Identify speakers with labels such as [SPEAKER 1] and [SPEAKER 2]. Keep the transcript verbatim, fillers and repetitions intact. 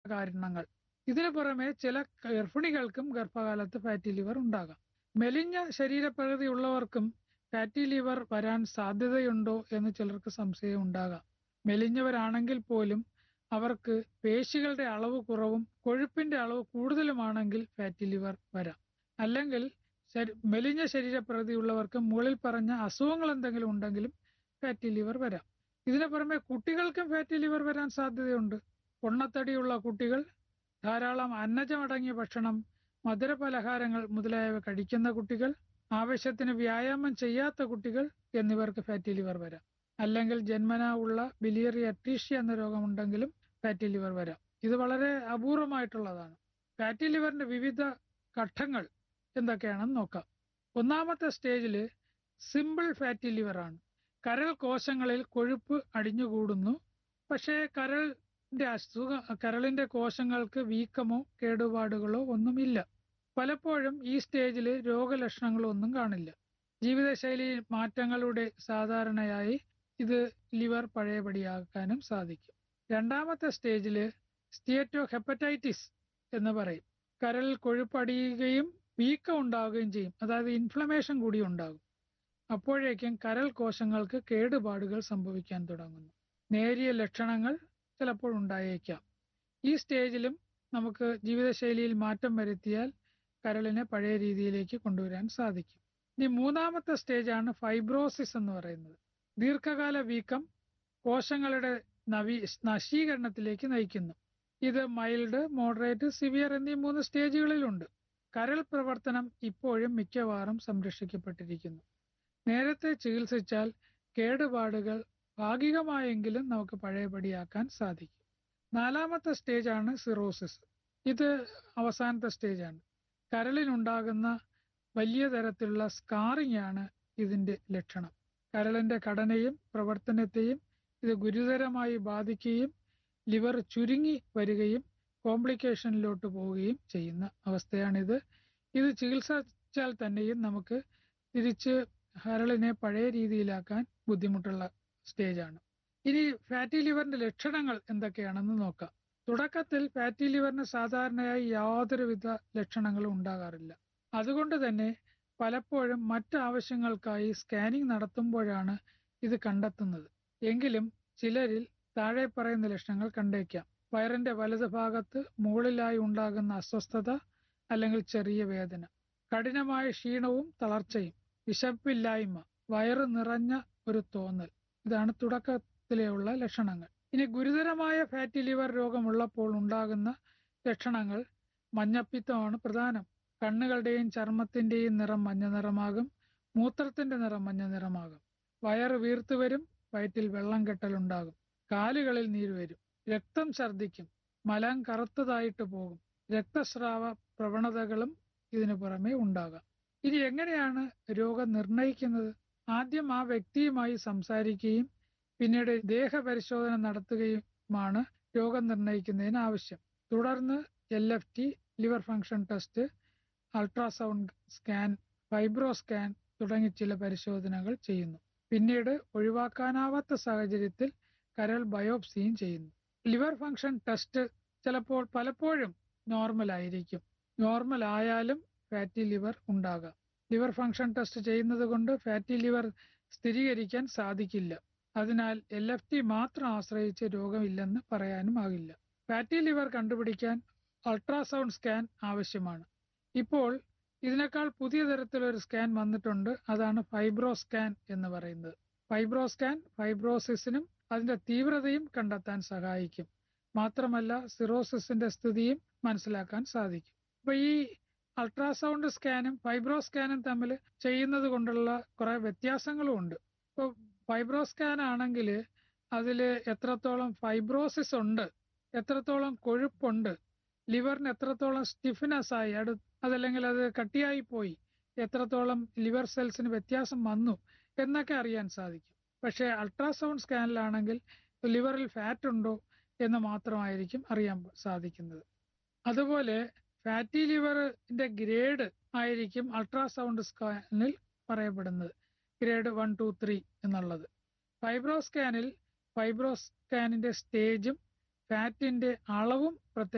[SPEAKER 1] കാരണങ്ങൾ. ഇതിനു പുറമെ ചില ഗർഭിണികൾക്കും ഗർഭകാലത്ത് ഫാറ്റി ലിവർ ഉണ്ടാകാം. മെലിഞ്ഞ ശരീരപ്രകൃതി ഉള്ളവർക്കും ഫാറ്റി ലിവർ വരാൻ സാധ്യതയുണ്ടോ എന്ന് ചിലർക്ക് സംശയം ഉണ്ടാകാം. മെലിഞ്ഞവരാണെങ്കിൽ പോലും അവർക്ക് പേശികളുടെ അളവ് കുറവും കൊഴുപ്പിന്റെ അളവ് കൂടുതലുമാണെങ്കിൽ ഫാറ്റി ലിവർ വരാം. അല്ലെങ്കിൽ മെലിഞ്ഞ ശരീരപ്രകൃതി ഉള്ളവർക്ക് മുകളിൽ പറഞ്ഞ അസുഖങ്ങൾ എന്തെങ്കിലും ഉണ്ടെങ്കിലും ഫാറ്റി ലിവർ വരാം. ഇതിനു പുറമെ കുട്ടികൾക്കും ഫാറ്റി ലിവർ വരാൻ സാധ്യതയുണ്ട്. പൊണ്ണത്തടിയുള്ള കുട്ടികൾ, ധാരാളം അന്നജമടങ്ങിയ ഭക്ഷണം, മധുരപലഹാരങ്ങൾ മുതലായവ കഴിക്കുന്ന കുട്ടികൾ, ആവശ്യത്തിന് വ്യായാമം ചെയ്യാത്ത കുട്ടികൾ എന്നിവർക്ക് ഫാറ്റി ലിവർ വരാം. അല്ലെങ്കിൽ ജന്മനാ ഉള്ള ബിലിയറി അട്രീഷ്യ എന്ന രോഗമുണ്ടെങ്കിലും ഫാറ്റി ലിവർ വരാം. ഇത് വളരെ അപൂർവമായിട്ടുള്ളതാണ്. ഫാറ്റി ലിവറിന്റെ വിവിധ ഘട്ടങ്ങൾ എന്തൊക്കെയാണെന്ന് നോക്കാം. ഒന്നാമത്തെ സ്റ്റേജില് സിമ്പിൾ ഫാറ്റി ലിവർ ആണ്. കരൾ കോശങ്ങളിൽ കൊഴുപ്പ് അടിഞ്ഞുകൂടുന്നു. പക്ഷേ കരളിന്റെ അസുഖ കരളിന്റെ കോശങ്ങൾക്ക് വീക്കമോ കേടുപാടുകളോ ഒന്നുമില്ല. പലപ്പോഴും ഈ സ്റ്റേജിൽ രോഗലക്ഷണങ്ങളൊന്നും കാണില്ല. ജീവിതശൈലി മാറ്റങ്ങളുടെ സാധാരണയായി ഇത് ലിവർ പഴയപടിയാക്കാനും സാധിക്കും. രണ്ടാമത്തെ സ്റ്റേജില് സ്റ്റീറ്റോ ഹെപ്പറ്റൈറ്റിസ് എന്ന് പറയും. കരളിൽ കൊഴുപ്പടിയുകയും വീക്കം ഉണ്ടാവുകയും ചെയ്യും. അതായത് ഇൻഫ്ലമേഷൻ കൂടി ഉണ്ടാകും. അപ്പോഴേക്കും കരൾ കോശങ്ങൾക്ക് കേടുപാടുകൾ സംഭവിക്കാൻ തുടങ്ങുന്നു. നേരിയ ലക്ഷണങ്ങൾ ചിലപ്പോൾ ഉണ്ടായേക്കാം. ഈ സ്റ്റേജിലും നമുക്ക് ജീവിതശൈലിയിൽ മാറ്റം വരുത്തിയാൽ കരളിനെ പഴയ രീതിയിലേക്ക് കൊണ്ടുവരാൻ സാധിക്കും. ഇനി മൂന്നാമത്തെ സ്റ്റേജാണ് ഫൈബ്രോസിസ് എന്ന് പറയുന്നത്. ദീർഘകാല വീക്കം കോശങ്ങളുടെ നവീ നശീകരണത്തിലേക്ക് നയിക്കുന്നു. ഇത് മൈൽഡ്, മോഡറേറ്റ്, സിവിയർ എന്നീ മൂന്ന് സ്റ്റേജുകളിലുണ്ട്. കരൾ പ്രവർത്തനം ഇപ്പോഴും മിക്കവാറും സംരക്ഷിക്കപ്പെട്ടിരിക്കുന്നു. നേരത്തെ ചികിത്സിച്ചാൽ കേടുപാടുകൾ ഭാഗികമായെങ്കിലും നമുക്ക് പഴയപടിയാക്കാൻ സാധിക്കും. നാലാമത്തെ സ്റ്റേജാണ് സിറോസിസ്. ഇത് അവസാനത്തെ സ്റ്റേജാണ്. കരളിനുണ്ടാകുന്ന വലിയ തരത്തിലുള്ള സ്കാറിംഗ് ആണ് ഇതിന്റെ ലക്ഷണം. കരളിന്റെ ഘടനയും പ്രവർത്തനത്തെയും ഇത് ഗുരുതരമായി ബാധിക്കുകയും ലിവർ ചുരുങ്ങി വരികയും കോംപ്ലിക്കേഷനിലോട്ട് പോവുകയും ചെയ്യുന്ന അവസ്ഥയാണിത്. ഇത് ചികിത്സിച്ചാൽ തന്നെയും നമുക്ക് തിരിച്ച് കരളിനെ പഴയ രീതിയിലാക്കാൻ ബുദ്ധിമുട്ടുള്ള സ്റ്റേജാണ്. ഇനി ഫാറ്റി ലിവറിന്റെ ലക്ഷണങ്ങൾ എന്തൊക്കെയാണെന്ന് നോക്കാം. തുടക്കത്തിൽ ഫാറ്റി ലിവറിന് സാധാരണയായി യാതൊരുവിധ ലക്ഷണങ്ങളും ഉണ്ടാകാറില്ല. അതുകൊണ്ട് തന്നെ പലപ്പോഴും മറ്റാവശ്യങ്ങൾക്കായി സ്കാനിംഗ് നടത്തുമ്പോഴാണ് ഇത് കണ്ടെത്തുന്നത്. എങ്കിലും ചിലരിൽ താഴെ പറയുന്ന ലക്ഷണങ്ങൾ കണ്ടേക്കാം. വയറിന്റെ വലതു ഭാഗത്ത് മുകളിലായി ഉണ്ടാകുന്ന അസ്വസ്ഥത അല്ലെങ്കിൽ ചെറിയ വേദന, കഠിനമായ ക്ഷീണവും തളർച്ചയും, വിശപ്പില്ലായ്മ, വയറ് നിറഞ്ഞ ഒരു തോന്നൽ. ഇതാണ് തുടക്കത്തിലെയുള്ള ലക്ഷണങ്ങൾ. ഇനി ഗുരുതരമായ ഫാറ്റി ലിവർ രോഗമുള്ളപ്പോൾ ഉണ്ടാകുന്ന ലക്ഷണങ്ങൾ മഞ്ഞപ്പിത്തമാണ് പ്രധാനം. കണ്ണുകളുടെയും ചർമ്മത്തിന്റെയും നിറം മഞ്ഞ നിറമാകും. മൂത്രത്തിന്റെ നിറം മഞ്ഞ നിറമാകും. വയറ് വീർത്തു വരും. വയറ്റിൽ വെള്ളം കെട്ടലുണ്ടാകും. കാലുകളിൽ നീര് വരും. രക്തം ഛർദ്ദിക്കും. മലം കറുത്തതായിട്ട് പോകും. രക്തസ്രാവ പ്രവണതകളും ഇതിനു പുറമെ ഉണ്ടാകാം. ഇനി എങ്ങനെയാണ് രോഗം നിർണയിക്കുന്നത്? ആദ്യം ആ വ്യക്തിയുമായി സംസാരിക്കുകയും പിന്നീട് ദേഹപരിശോധന നടത്തുകയുമാണ് രോഗം നിർണയിക്കുന്നതിന് ആവശ്യം. തുടർന്ന് L F T, liver function test, ultrasound scan, fibro scan തുടങ്ങി ചില പരിശോധനകൾ ചെയ്യുന്നു. പിന്നീട് ഒഴിവാക്കാനാവാത്ത സാഹചര്യത്തിൽ കരൾ ബയോപ്സിയും ചെയ്യുന്നു. ലിവർ ഫംഗ്ഷൻ ടെസ്റ്റ് ചിലപ്പോൾ പലപ്പോഴും നോർമൽ ആയിരിക്കും. നോർമൽ ആയാലും ഫാറ്റി ലിവർ ഉണ്ടാകാം. ലിവർ ഫംഗ്ഷൻ ടെസ്റ്റ് ചെയ്യുന്നത് കൊണ്ട് ഫാറ്റി ലിവർ സ്ഥിരീകരിക്കാൻ സാധിക്കില്ല. അതിനാൽ എൽ എഫ് ടി മാത്രം ആശ്രയിച്ച് രോഗമില്ലെന്ന് പറയാനും ആകില്ല. ഫാറ്റി ലിവർ കണ്ടുപിടിക്കാൻ അൾട്രാസൗണ്ട് സ്കാൻ ആവശ്യമാണ്. ഇപ്പോൾ ഇതിനേക്കാൾ പുതിയ തരത്തിലൊരു സ്കാൻ വന്നിട്ടുണ്ട്. അതാണ് ഫൈബ്രോ സ്കാൻ എന്ന് പറയുന്നത്. ഫൈബ്രോ സ്കാൻ ഫൈബ്രോസിസിനും അതിന്റെ തീവ്രതയും കണ്ടെത്താൻ സഹായിക്കും. മാത്രമല്ല സിറോസിസിന്റെ സ്ഥിതിയും മനസ്സിലാക്കാൻ സാധിക്കും. അപ്പൊ ഈ അൾട്രാസൗണ്ട് സ്കാനും ഫൈബ്രോ സ്കാനും തമ്മിൽ ചെയ്യുന്നത് കൊണ്ടുള്ള കുറെ വ്യത്യാസങ്ങളും ഉണ്ട്. ഇപ്പൊ ഫൈബ്രോ സ്കാൻ ആണെങ്കിൽ അതിൽ എത്രത്തോളം ഫൈബ്രോസിസ് ഉണ്ട്, എത്രത്തോളം കൊഴുപ്പുണ്ട്, ലിവറിന് എത്രത്തോളം സ്റ്റിഫ്നെസ് ആയി, അടു അതല്ലെങ്കിൽ അത് കട്ടിയായി പോയി, എത്രത്തോളം ലിവർ സെൽസിന് വ്യത്യാസം വന്നു എന്നൊക്കെ അറിയാൻ സാധിക്കും. പക്ഷേ അൾട്രാസൗണ്ട് സ്കാനിലാണെങ്കിൽ ലിവറിൽ ഫാറ്റ് ഉണ്ടോ എന്ന് മാത്രമായിരിക്കും അറിയാൻ സാധിക്കുന്നത്. അതുപോലെ ഫാറ്റി ലിവറിന്റെ ഗ്രേഡ് ആയിരിക്കും അൾട്രാസൗണ്ട് സ്കാനിൽ പറയപ്പെടുന്നത്. ഗ്രേഡ് വൺ ടു ത്രീ എന്നുള്ളത്. ഫൈബ്രോ സ്കാനിൽ ഫൈബ്രോ സ്കാനിന്റെ സ്റ്റേജും ഫാറ്റിന്റെ അളവും പ്രത്യേക